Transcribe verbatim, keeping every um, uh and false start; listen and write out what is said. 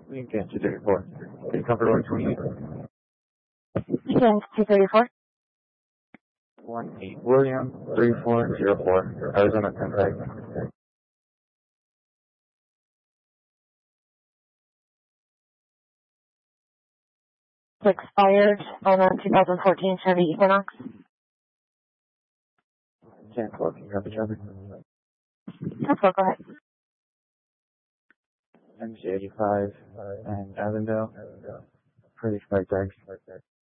Lincoln two thirty-four. Can you cover one twenty-eight? Lincoln two thirty-four. one eight William three four zero four, Arizona ten five. Expired on a two thousand fourteen Chevy Equinox. ten twelve, can you cover traffic? That's go ahead. M C eighty-five and Avondale. Pretty expired tags.